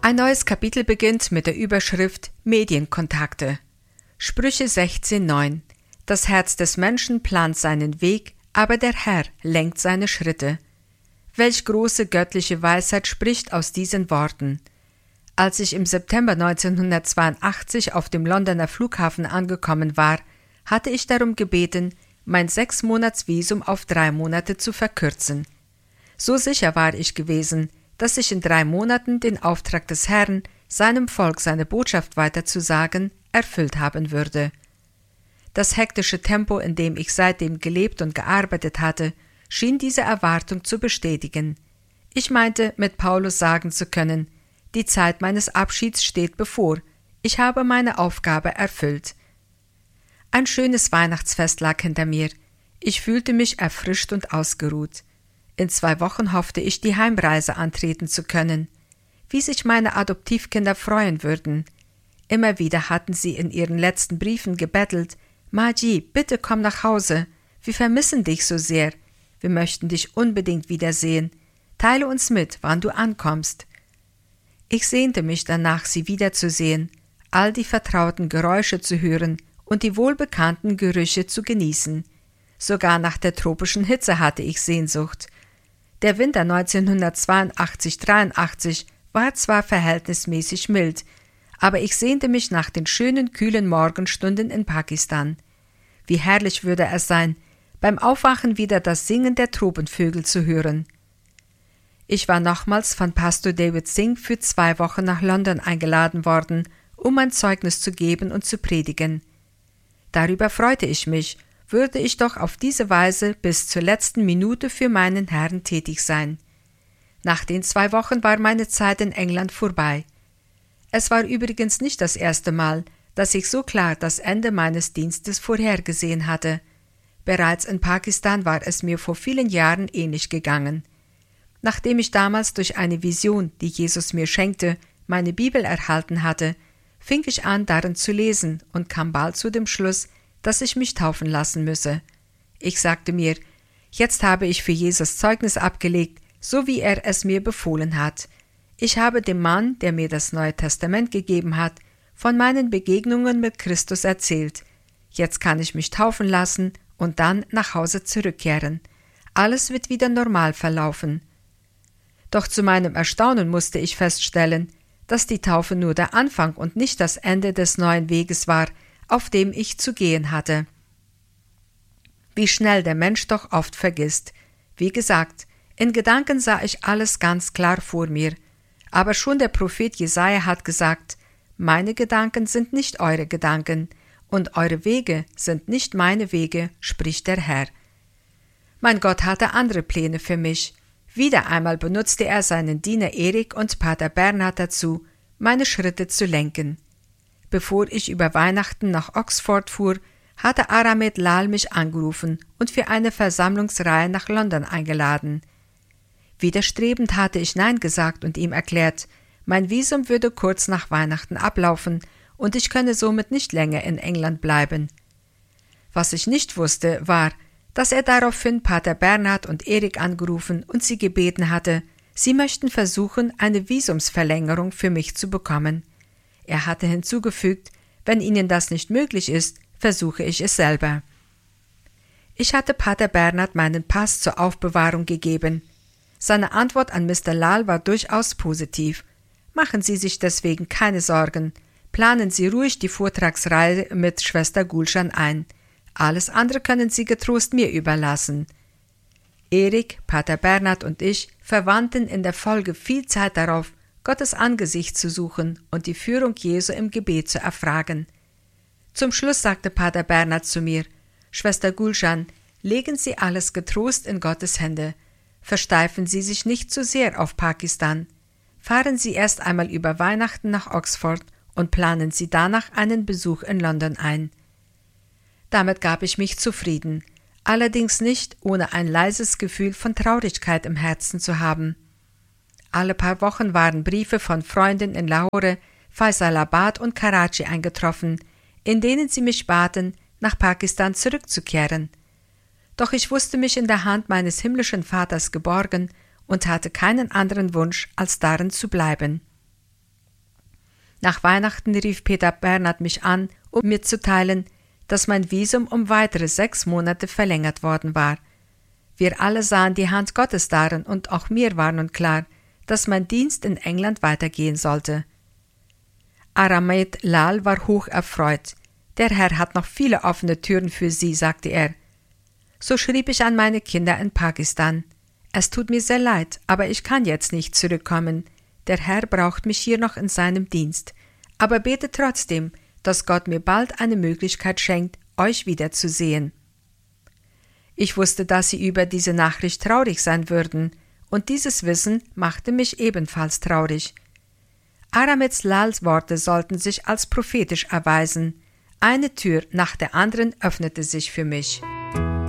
Ein neues Kapitel beginnt mit der Überschrift Medienkontakte. Sprüche 16,9. Das Herz des Menschen plant seinen Weg, aber der Herr lenkt seine Schritte. Welch große göttliche Weisheit spricht aus diesen Worten. Als ich im September 1982 auf dem Londoner Flughafen angekommen war, hatte ich darum gebeten, mein 6-Monats-Visum auf 3 Monate zu verkürzen. So sicher war ich gewesen, dass ich in 3 Monaten den Auftrag des Herrn, seinem Volk seine Botschaft weiterzusagen, erfüllt haben würde. Das hektische Tempo, in dem ich seitdem gelebt und gearbeitet hatte, schien diese Erwartung zu bestätigen. Ich meinte, mit Paulus sagen zu können, die Zeit meines Abschieds steht bevor, ich habe meine Aufgabe erfüllt. Ein schönes Weihnachtsfest lag hinter mir. Ich fühlte mich erfrischt und ausgeruht. In 2 Wochen hoffte ich, die Heimreise antreten zu können. Wie sich meine Adoptivkinder freuen würden. Immer wieder hatten sie in ihren letzten Briefen gebettelt, »Maji, bitte komm nach Hause. Wir vermissen dich so sehr. Wir möchten dich unbedingt wiedersehen. Teile uns mit, wann du ankommst.« Ich sehnte mich danach, sie wiederzusehen, all die vertrauten Geräusche zu hören und die wohlbekannten Gerüche zu genießen. Sogar nach der tropischen Hitze hatte ich Sehnsucht. Der Winter 1982-83 war zwar verhältnismäßig mild, aber ich sehnte mich nach den schönen, kühlen Morgenstunden in Pakistan. Wie herrlich würde es sein, beim Aufwachen wieder das Singen der Tropenvögel zu hören. Ich war nochmals von Pastor David Singh für 2 Wochen nach London eingeladen worden, um mein Zeugnis zu geben und zu predigen. Darüber freute ich mich, würde ich doch auf diese Weise bis zur letzten Minute für meinen Herrn tätig sein. Nach den 2 Wochen war meine Zeit in England vorbei. Es war übrigens nicht das erste Mal, dass ich so klar das Ende meines Dienstes vorhergesehen hatte. Bereits in Pakistan war es mir vor vielen Jahren ähnlich gegangen. Nachdem ich damals durch eine Vision, die Jesus mir schenkte, meine Bibel erhalten hatte, fing ich an, darin zu lesen und kam bald zu dem Schluss, dass ich mich taufen lassen müsse. Ich sagte mir, jetzt habe ich für Jesus Zeugnis abgelegt, so wie er es mir befohlen hat. Ich habe dem Mann, der mir das Neue Testament gegeben hat, von meinen Begegnungen mit Christus erzählt. Jetzt kann ich mich taufen lassen und dann nach Hause zurückkehren. Alles wird wieder normal verlaufen. Doch zu meinem Erstaunen musste ich feststellen, dass die Taufe nur der Anfang und nicht das Ende des neuen Weges war, auf dem ich zu gehen hatte. Wie schnell der Mensch doch oft vergisst. Wie gesagt, in Gedanken sah ich alles ganz klar vor mir, aber schon der Prophet Jesaja hat gesagt, meine Gedanken sind nicht eure Gedanken und eure Wege sind nicht meine Wege, spricht der Herr. Mein Gott hatte andere Pläne für mich. Wieder einmal benutzte er seinen Diener Erik und Pater Bernhard dazu, meine Schritte zu lenken. Bevor ich über Weihnachten nach Oxford fuhr, hatte Aramed Lal mich angerufen und für eine Versammlungsreihe nach London eingeladen. Widerstrebend hatte ich Nein gesagt und ihm erklärt, mein Visum würde kurz nach Weihnachten ablaufen und ich könne somit nicht länger in England bleiben. Was ich nicht wusste, war, dass er daraufhin Pater Bernhard und Erik angerufen und sie gebeten hatte, sie möchten versuchen, eine Visumsverlängerung für mich zu bekommen. Er hatte hinzugefügt, wenn ihnen das nicht möglich ist, versuche ich es selber. Ich hatte Pater Bernhard meinen Pass zur Aufbewahrung gegeben. Seine Antwort an Mr. Lal war durchaus positiv. Machen Sie sich deswegen keine Sorgen. Planen Sie ruhig die Vortragsreihe mit Schwester Gulschan ein. Alles andere können Sie getrost mir überlassen. Erik, Pater Bernhard und ich verwandten in der Folge viel Zeit darauf, Gottes Angesicht zu suchen und die Führung Jesu im Gebet zu erfragen. Zum Schluss sagte Pater Bernhard zu mir, Schwester Gulschan, legen Sie alles getrost in Gottes Hände. Versteifen Sie sich nicht zu sehr auf Pakistan. Fahren Sie erst einmal über Weihnachten nach Oxford und planen Sie danach einen Besuch in London ein. Damit gab ich mich zufrieden, allerdings nicht, ohne ein leises Gefühl von Traurigkeit im Herzen zu haben. Alle paar Wochen waren Briefe von Freunden in Lahore, Faisalabad und Karachi eingetroffen, in denen sie mich baten, nach Pakistan zurückzukehren. Doch ich wusste mich in der Hand meines himmlischen Vaters geborgen und hatte keinen anderen Wunsch, als darin zu bleiben. Nach Weihnachten rief Peter Bernhard mich an, um mir zu teilen, dass mein Visum um weitere 6 Monate verlängert worden war. Wir alle sahen die Hand Gottes darin und auch mir war nun klar, dass mein Dienst in England weitergehen sollte. Aramed Lal war hoch erfreut. Der Herr hat noch viele offene Türen für Sie, sagte er. So schrieb ich an meine Kinder in Pakistan. Es tut mir sehr leid, aber ich kann jetzt nicht zurückkommen. Der Herr braucht mich hier noch in seinem Dienst. Aber bete trotzdem, dass Gott mir bald eine Möglichkeit schenkt, euch wiederzusehen. Ich wusste, dass sie über diese Nachricht traurig sein würden, und dieses Wissen machte mich ebenfalls traurig. Aramed Lals Worte sollten sich als prophetisch erweisen. Eine Tür nach der anderen öffnete sich für mich.